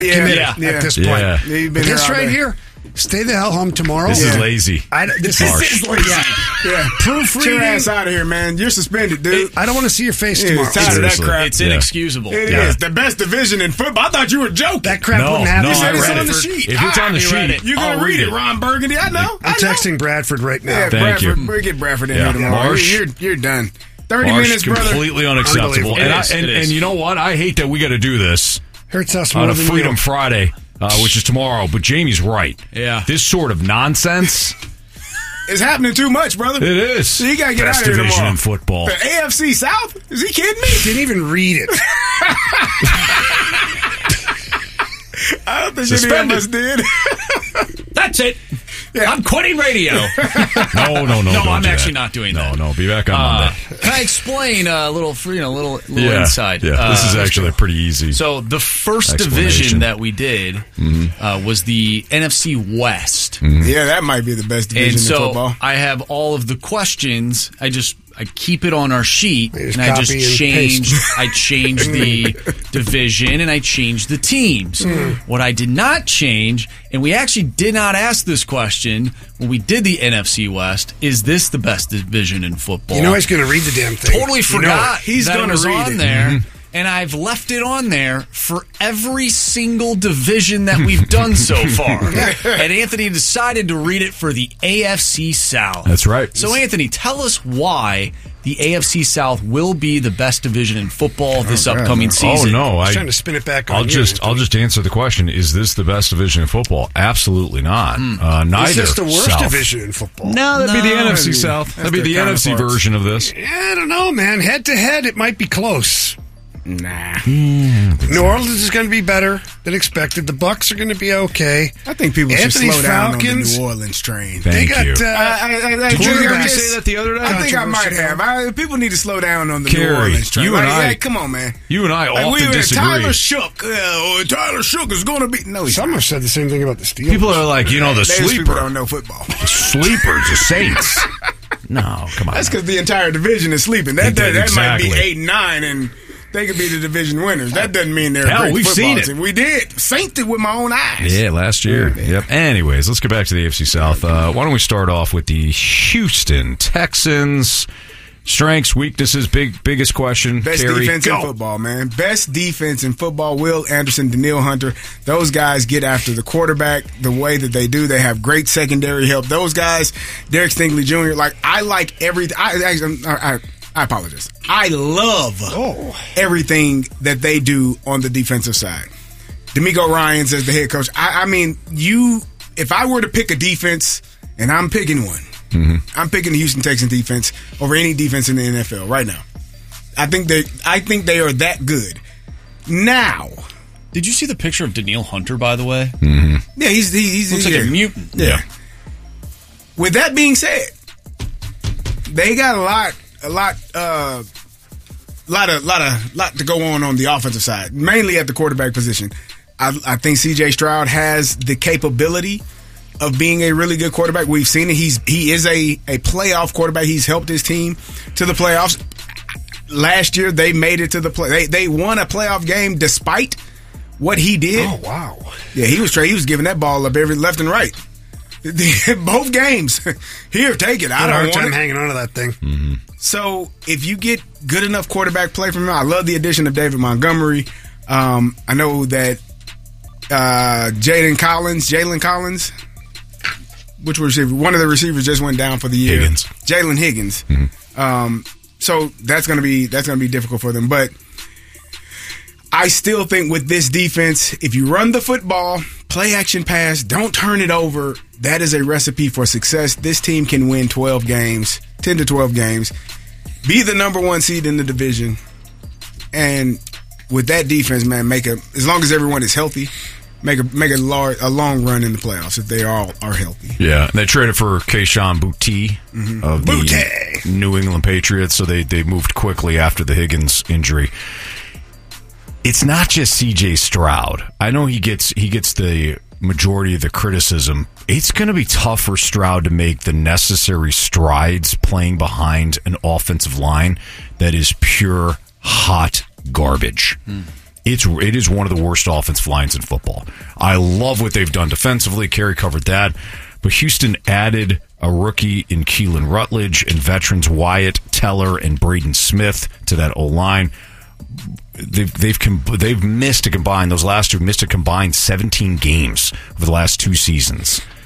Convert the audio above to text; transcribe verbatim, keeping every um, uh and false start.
yeah, committed yeah, yeah. at this point. Yeah. Yeah, But this right here, stay the hell home tomorrow. This Yeah. is lazy. I, this Harsh. is lazy. Yeah. Yeah. Proofreading. Get your ass out of here, man. You're suspended, dude. I don't want to see your face Yeah, tomorrow. tired of that Seriously. crap. It's Yeah. inexcusable. It Yeah. is the best division in football. I thought you were joking. That crap No, wouldn't happen. no, You said I it's read on it. the sheet. If it's on the I read sheet, it. You're I'll gonna read read it, Ron Burgundy. I know. I'm I know. texting Bradford right now. Yeah, Thank Bradford. you. We'll get Bradford in Yeah. here tomorrow. Marsh. You're, you're done. Thirty Harsh, minutes, brother. completely unacceptable. Unbelievable. And, It I, is, and, it is. and you know what? I hate that we got to do this Hurts us more on a than Freedom you. Friday, uh, which is tomorrow. But Jamie's right. Yeah. This sort of nonsense, It's happening too much, brother. it is. So you gotta get Best out of here division tomorrow. in football. The A F C South? Is he kidding me? Didn't even read it. I don't think Suspended. any of us did. That's it. Yeah. I'm quitting radio. No, no, no. No, don't I'm do actually that. not doing no, that. No, Be back on Uh, Monday. can I explain a little, you know, little, little Yeah, inside? yeah. Uh, this is actually pretty easy. So the first Explanation. division that we did uh, was the N F C West. Yeah, that might be the best division And so in football. I have all of the questions. I just I keep it on our sheet, You just and I just copy and changed. paste. I changed the division, and I changed the teams. What I did not change, and we actually did not ask this question when we did the N F C West: is this the best division in football? You know he's going to read the damn thing. Totally You know forgot it. He's that gonna it was read on it. there. And I've left it on there for every single division that we've done so far. And Anthony decided to read it for the A F C South. That's right. So, Anthony, tell us why the A F C South will be the best division in football this God, upcoming no. Oh season. no! He's I, trying to spin it back on I'll you, just Anthony. I'll just answer the question: is this the best division in football? Absolutely not. Uh, neither. Is this the worst South. division in football? No, that'd be the No. N F C South. That'd be their the N F C counterparts. version of this. Yeah, I don't know, man. Head to head, it might be close. Nah. New Orleans is going to be better than expected. The Bucks are going to be okay. I think people should Anthony's slow down Falcons. on the New Orleans train. Thank they got. you. Uh, I, I, I, I, Did you I hear me just- say that the other day? I think I might Controversial. have. I, people need to slow down on the New Kerry, Orleans train. you and Like, I- hey, come on, man. You and I Like, often we were disagree. Tyler Shook. Uh, oh, Tyler Shook is going to be no. He's some not. have said the same thing about the Steelers. People are like, you know, the Those people sleeper, don't know football. the sleepers, the Saints. No, come on. That's because the entire division is sleeping. That Exactly. that, that might be eight and nine, and they could be the division winners. That doesn't mean they're Hell, a great we've football seen it. team. We did. Saint it with my own eyes. Yeah, last year. Yep. Anyways, let's get back to the A F C South. Uh, why don't we start off with the Houston Texans? Strengths, weaknesses, big biggest question. Best Kerry, defense go. in football, man. Best defense in football. Will Anderson, Daniil Hunter. Those guys get after the quarterback the way that they do. They have great secondary help. Those guys, Derek Stingley Junior Like I like everything. I, I, I, I apologize. I love Oh. everything that they do on the defensive side. D'Amico Ryans as the head coach. I, I mean, you. If I were to pick a defense, and I'm picking one. Mm-hmm. I'm picking the Houston Texans defense over any defense in the N F L right now. I think they I think they are that good. Now, Did you see the picture of Daniil Hunter, by the way? yeah, he's he, he's Looks he's like a here. mutant. Yeah. With that being said, they got a lot a lot uh lot of lot of lot to go on on the offensive side, mainly at the quarterback position. I, I think C J Stroud has the capability of being a really good quarterback. We've seen it. He's he is a, a playoff quarterback. He's helped his team to the playoffs. Last year, they made it to the play. They they won a playoff game despite what he did. Oh, wow. Yeah, he was tra- he was giving that ball up every left and right. Both games. Here, take it. I I had a don't hard want time it. hanging on to that thing. So if you get good enough quarterback play from him, I love the addition of David Montgomery. Um, I know that uh, Jaden Collins, Jalen Collins, which receiver? One of the receivers just went down for the year. Higgins. Jalen Higgins. Um, so that's gonna be that's gonna be difficult for them. But I still think with this defense, if you run the football, play action pass, don't turn it over, that is a recipe for success. This team can win twelve games, ten to twelve games, be the number one seed in the division, and with that defense, man, make a as long as everyone is healthy, make a make a large a long run in the playoffs if they all are healthy. Yeah, and they traded for Keyshawn Boutte of the Boutte. New England Patriots, so they, they moved quickly after the Higgins injury. It's not just C J Stroud. I know he gets he gets the majority of the criticism. It's going to be tough for Stroud to make the necessary strides playing behind an offensive line that is pure hot garbage. It's it is one of the worst offensive lines in football. I love what they've done defensively. Kerry covered that. But Houston added a rookie in Keelan Rutledge and veterans Wyatt Teller and Braden Smith to that O-line. They've they've com- they've missed a combined those last two missed a combined seventeen games over the last two seasons.